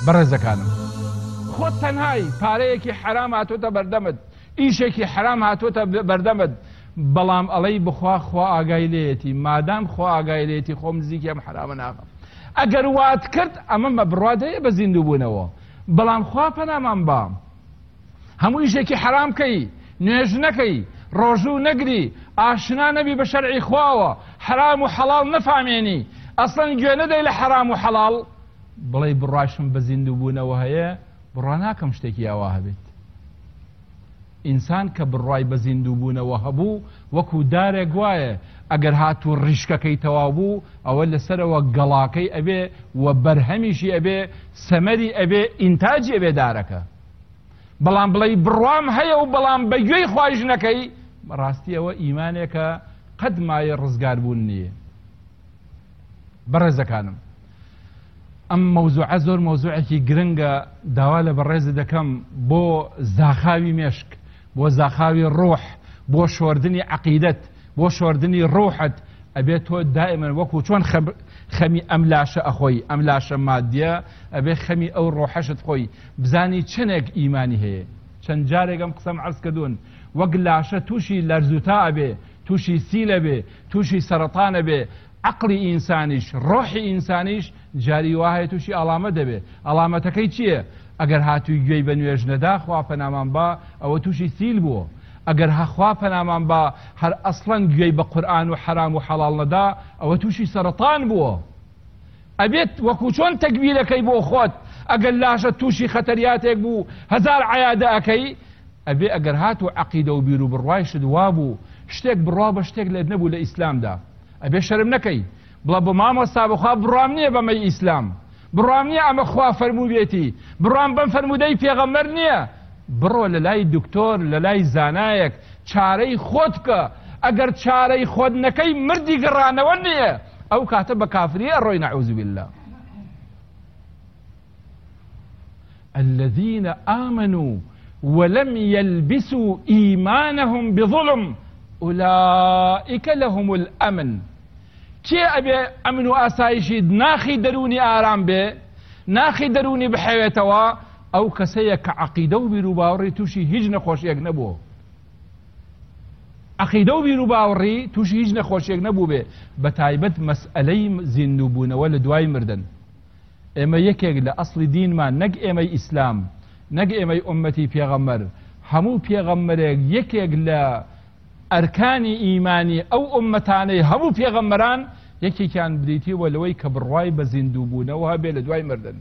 بەڕێزەکانم خۆت تەنهای پارەیەکی حرام هاتۆتە بەردەمت ئیشێکی حرام هاتۆتە بەردەمت بەڵام ئەڵەی بخوا خوا ئاگای لێتی مادام خوا ئاگای لێتی خۆم نزیکم حرامە ناخەم ئەگەر وات کرد ئەمە مەبڕات هەیە بە زیندوو بوونەوە بەڵام خوا پەنامان بە هەموو ئیشێکی حرام کەی نوێژ نەکەی ڕۆژوو نەگری ئاشنا نەبی بە شەرعی خواوە حرام و حەڵاڵ نەفامێنی ئەسڵەن گوێ نەدەی لە حرام و حەڵاڵ بڵێ بڕاشم بە زیندوو بوونەوە هەیە بڕوا ناکەم شتێکی ئاوا هەبێت ئینسان کە بڕای بە زیندوو بوونەوە هەبوو وەکو دارێک وایە ئەگەر هاتوو ڕیشکەکەی تەواو بوو ئەوە لەسەرەوە گەڵاکەی ئەبێ و بەرهەمیشی ئەبێ سەمەری ئەبێ ئینتاجی ئەبێ دارەکە بەڵام بڵێ بڕوام هەیە و بەڵام بە گوێی خوایش نەکەی ڕاستی ئەوە ئیمانێکە قەت مایە ڕزگار بوون نییە بەڕێزەکانم ئەم مەوزوعە زۆر مەوزوعێکی گرنگە داوا لە بەڕێزە دەکەم بۆ زاخاوی مێشک بۆ زاخاوی ڕۆح بۆ شۆردنی عەقیدەت بۆ شۆردنی ڕۆحت ئەبێت تۆ دائیمەن وەکو چۆن خەمی ئەم لاشە ئەخۆی ئەم لاشە مادیە ئەبێ خەمی ئەو ڕۆحەشت خۆی بزانی چنێک ئیمانی هەیە چەند جارێکم قسەم عەرز کردوون وەک لاشە تووشی لەرزوتا ئەبێ تووشی سیلە بێ تووشی سەرەتانە بێ عقلی ئینسانیش ڕۆحی ئینسانیش جاری وایە تووشی ئەڵامە دەبێ ئەڵامەتەکەی چییە ئەگەر هاتووی گوێی بە نوێژ نەدا خوا پەنامان با ئەوە تووشی سیل بووە ئەگەر هەخوا پەنامان با هەر ئەسڵەن گوێی بە قورئان و حرام و حەڵاڵ نەدا ئەوە تووشی سەرەتان بووە ئەبێت وەکو چۆن تەکبیرەکەی بۆ خۆت ئەگەر لاشە تووشی خەتەریاتێک بوو هەزار عەیادە ئەکەی ئەبێ ئەگەر هاتوو عەقیدە و بیر و بڕوایشت وا بوو شتێک بڕوا بە شتێک لێت نەبوو لە ئیسلامدا ئەبێ شەرم نەکەی بڵێ بۆ مامۆستا بخوا بڕام نییە بەمەی ئیسلام بڕام نییە ئەمە خوا فەرموو بێتی بڕام بەم فەرمودەی پێغەمبەر نییە بڕۆ لە لای دکتۆر لە لای زانایەک چارەی خۆت بکە ئەگەر چارەی خۆت نەکەی مردی گەڕانەوە نییە ئەو کاتە بە کافری ئەڕۆی نەعوذ بالله الذين آمنوا ولم يلبسوا إيمانهم بظلم أولئك لهم الأمن كي أبي أمن وآسايشي ناخي دروني آرام بي ناخي دروني بحيوتوا أو كسيك عقيدة بروباوري توشي هجن خوش يقنبو عقيدة بروباوري توشي هجن خوش يقنبو بي بتايبت مسألي زندوبون ولا دواي مردن إما يكيق لأصل دين ما نق إما إسلام نق إما أمتي بيغمر همو بيغمر يكيق ئەرکانی ئیمانی ئەو ئومەتانەی هەموو پێغەمبەران یەکێکیان بریتیوە لەوەی کە بڕوای بە زیندوو بوونەوە هەبێ لە دوای مردن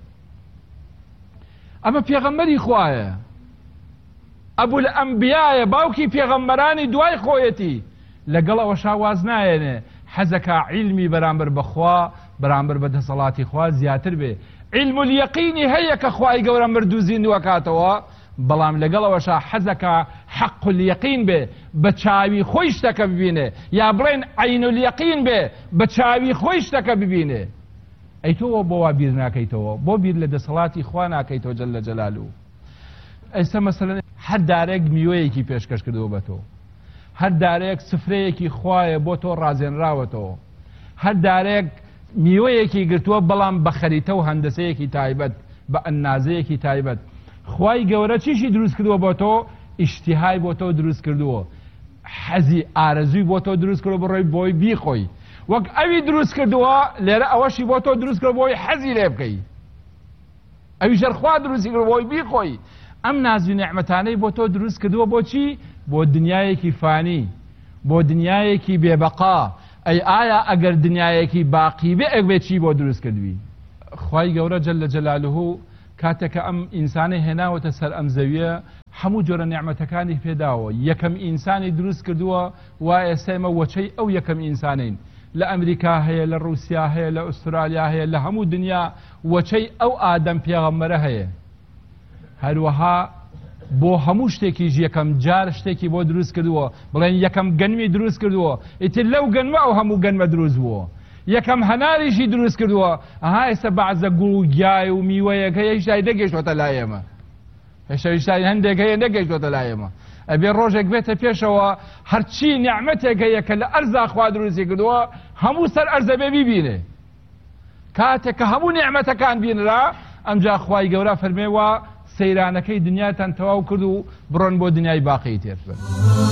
ئەمە پێغەمبەری خوایە ئەبول ئەنبیایە باوکی پێغەمبەرانی دوای خۆیەتی لەگەڵ ئەوە شاواز نایەنێ حەزەکە عیلمی بەرامبەر بەخوا بەرامبەر بە دەسەڵاتی خوا زیاتر بێ عیلم اليەقینی هەیە کە خوای گەورە مرد و زیندوو ئەکاتەوە بەڵام لەگەڵەوەشا حەزەکە حەق اليەقین بێ بە چاوی خۆی شتەکە ببینێ یا بڵێن عین اليەقین بێ بە چاوی خۆی شتەکە ببینێ ئەی تۆ بۆ وا بیر ناکەیتەوە بۆ بیر لە دەسەڵاتی خوا ناکەیتەوە جەل جەلالوو ئێستا مەسەلەن هەر دارێک میوەیەکی پێشکەش کردەوە بە تۆ هەر دارێک سفرەیەکی خوایە بۆ تۆ ڕازێنراوەتەوە هەر دارێک میوەیەکی گرتووە بەڵام بە خەریتە و هەندەسەیەکی تایبەت بە ئەنازەیەکی تایبەت خوای گەورە چیشی دروست کردووە بۆ تۆ ئیشتیهای بۆ تۆ دروست کردووە حەزی ئارەزووی بۆ تۆ دروست کردووە بڕۆی بۆی بیخۆی وەک ئەوی دروست کردووە لێرە ئەوەشی بۆ تۆ دروست کردووە بۆی حەزی لێ بکەی ئەوی ژەرخوا دروستی کردووە بۆی بیخۆی ئەم ناز و نێعمەتانەی بۆ تۆ دروست کردووە بۆچی بۆ دنیایەکی فانی بۆ دنیایەکی بێبەقا ئەی ئایا ئەگەر دنیایەکی باقی بێ ئەک بێ چی بۆ دروست کردووی خوای گەورە جەل جەلالوهو کاتێکە ئەم ئینسانی هێناوەتە سەر ئەم زەویە هەموو جۆرە نێعمەتەکانی پێداوە یەکەم ئینسانی دروست کردووە وایە ئێستا وەچەی ئەو یەکەم ئینسانین لە ئەمریکا هەیە لە ڕووسیا هەیە لە ئوسترالیا هەیە لە هەموو دنیا وەچەی ئەو ئادەم پێغەمبەرە هەیە هەروەها بۆ هەموو شتێکیش یەکەم جار شتێکی بۆ دروست کردووە بڵێن یەکەم گەنمی دروست کردووە ئیتر لەو گەنمە ئەو هەموو گەنمە دروست بووە یەکەم هەناریشی دروست کردووە ئەها ئێستا بەعزە گوڵ و گیای و میوەیەکە هێشتای نەگەیشتووەتە لای ئێمە هێشتای هەندێک هەیە نەگەیشتووەتە لای ئێمە ئەبێ ڕۆژێک بێتە پێشەوە هەرچی نێعمەتێک هەیە کە لە ئەرزا خوا دروستی کردووە هەموو سەر ئەرزە بێ بیبینێ کاتێک کە هەموو نێعمەتەکان بینرا ئەمجا خوای گەورە فەرمێوە سەیرانەکەی دنیاتان تەواو کرد و بڕۆن بۆ دنیای باقی تێر